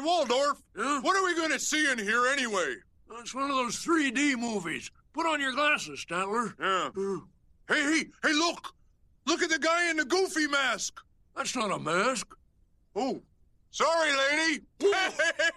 Waldorf. Yeah? What are we going to see in here anyway? It's one of those 3D movies. Put on your glasses, Statler. Yeah. Hey, look! Look at the guy in the Goofy mask! That's not a mask. Oh, sorry, lady.